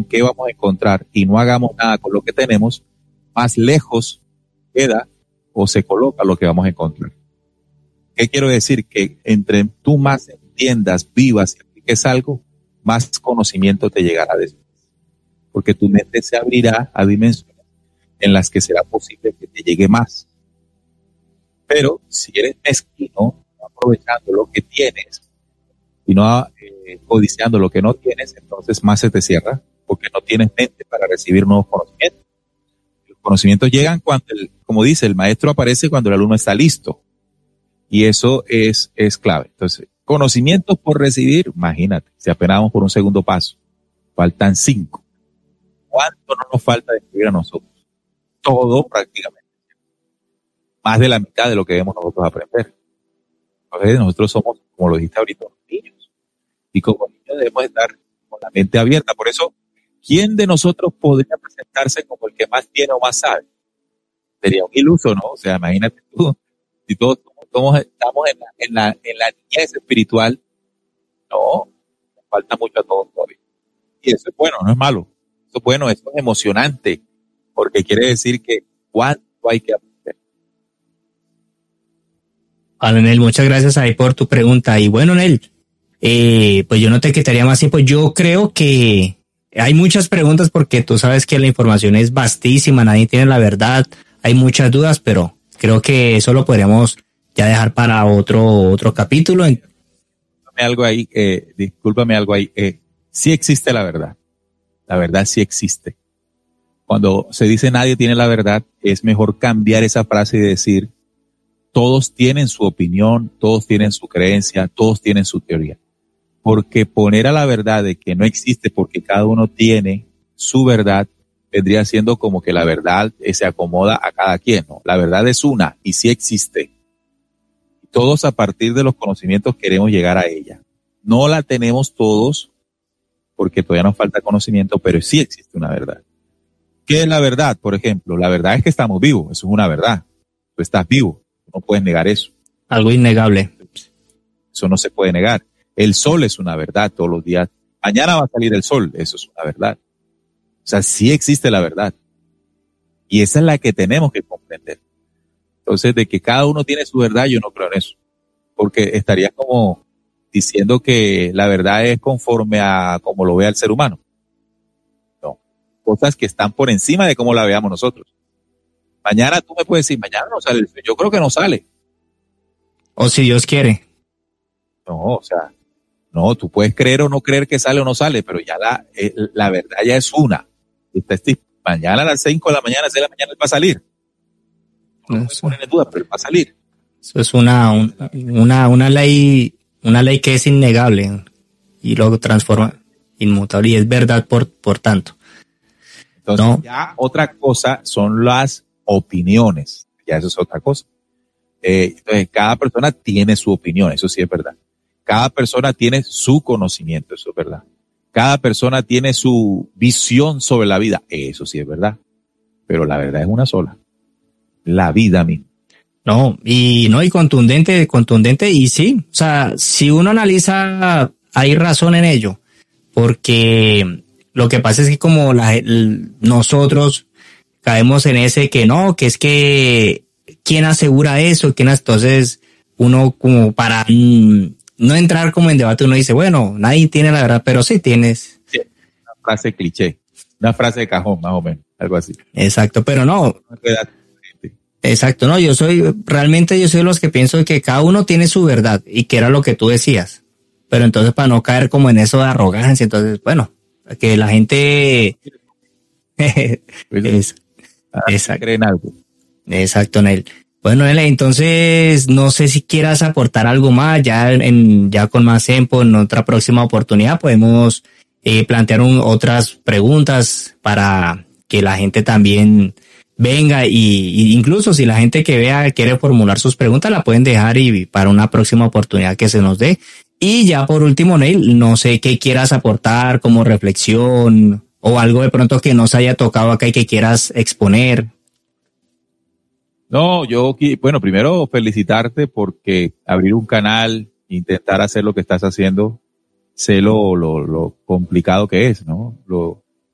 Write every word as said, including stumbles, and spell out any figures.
en qué vamos a encontrar y no hagamos nada con lo que tenemos, más lejos queda o se coloca lo que vamos a encontrar. ¿Qué quiero decir? Que entre tú más entiendas, vivas y apliques algo, más conocimiento te llegará después. Porque tu mente se abrirá a dimensiones en las que será posible que te llegue más. Pero si eres mezquino, no aprovechando lo que tienes y no eh, codiciando lo que no tienes, entonces más se te cierra porque no tienes mente para recibir nuevos conocimientos. Los conocimientos llegan cuando, el, como dice, el maestro aparece cuando el alumno está listo. Y eso es, es clave. Entonces, conocimientos por recibir, imagínate, si apenas vamos por un segundo paso, faltan cinco. ¿Cuánto no nos falta de escribir a nosotros? Todo prácticamente. Más de la mitad de lo que debemos nosotros aprender. Entonces, nosotros somos, como lo dijiste ahorita, niños. Y como niños debemos estar con la mente abierta. Por eso, ¿quién de nosotros podría presentarse como el que más tiene o más sabe? Sería un iluso, ¿no? O sea, imagínate tú, si todos, todos estamos en la, en, la, en la niñez espiritual, no, nos falta mucho a todos todavía. Y eso es bueno, no es malo. Eso es bueno, eso es emocionante, porque quiere decir que cuánto hay que aprender. Vale, Nel, muchas gracias ahí por tu pregunta. Y bueno, Nel, eh, pues yo no te quitaría más tiempo. Yo creo que hay muchas preguntas porque tú sabes que la información es vastísima, nadie tiene la verdad, hay muchas dudas, pero creo que eso lo podríamos ya dejar para otro otro capítulo. Discúlpame algo ahí, eh, discúlpame algo ahí. Eh, sí existe la verdad. La verdad sí existe. Cuando se dice nadie tiene la verdad, es mejor cambiar esa frase y decir todos tienen su opinión, todos tienen su creencia, todos tienen su teoría. Porque poner a la verdad de que no existe porque cada uno tiene su verdad, vendría siendo como que la verdad se acomoda a cada quien, ¿no? La verdad es una y sí existe. Todos a partir de los conocimientos queremos llegar a ella. No la tenemos todos porque todavía nos falta conocimiento, pero sí existe una verdad. ¿Qué es la verdad? Por ejemplo, la verdad es que estamos vivos, eso es una verdad. Tú estás vivo, no puedes negar eso. Algo innegable. Eso no se puede negar. El sol es una verdad todos los días. Mañana va a salir el sol, eso es una verdad. O sea, sí existe la verdad. Y esa es la que tenemos que comprender. Entonces, de que cada uno tiene su verdad, yo no creo en eso. Porque estaría como diciendo que la verdad es conforme a como lo vea el ser humano. No. Cosas que están por encima de cómo la veamos nosotros. Mañana tú me puedes decir, mañana no sale el sol. Yo creo que no sale. O si Dios quiere. No, o sea, no, tú puedes creer o no creer que sale o no sale, pero ya la, eh, la verdad ya es una. Usted, mañana a las cinco de la mañana, seis de la mañana, él va a salir. No me ponen en duda, pero él va a salir. Eso es una, un, una, una ley, una ley que es innegable y luego transforma inmutable y es verdad por, por tanto. Entonces, no. Ya otra cosa son las opiniones. Ya eso es otra cosa. Eh, entonces, cada persona tiene su opinión, eso sí es verdad. Cada persona tiene su conocimiento, eso es verdad. Cada persona tiene su visión sobre la vida, eso sí es verdad. Pero la verdad es una sola. La vida misma. No, y no, y contundente, contundente, y sí, o sea, si uno analiza, hay razón en ello, porque lo que pasa es que como la, el, nosotros caemos en ese que no, que es que, ¿quién asegura eso? ¿Quién? Entonces, uno como para mmm, no entrar como en debate, uno dice, bueno, nadie tiene la verdad, pero sí tienes. Sí, una frase cliché, una frase de cajón, más o menos, algo así. Exacto, pero no. Exacto, no, yo soy, realmente yo soy de los que pienso que cada uno tiene su verdad y que era lo que tú decías. Pero entonces para no caer como en eso de arrogancia, entonces, bueno, que la gente... es, exacto. Creen algo. Exacto, Nel. Bueno, Nel, entonces no sé si quieras aportar algo más, ya en ya con más tiempo, en otra próxima oportunidad podemos eh, plantear un, otras preguntas para que la gente también venga y, y incluso si la gente que vea quiere formular sus preguntas la pueden dejar y para una próxima oportunidad que se nos dé. Y ya por último, Neil, no sé qué quieras aportar como reflexión o algo de pronto que nos haya tocado acá y que quieras exponer. No, yo, bueno, primero felicitarte porque abrir un canal, intentar hacer lo que estás haciendo, sé lo, lo, lo complicado que es, ¿no? Lo,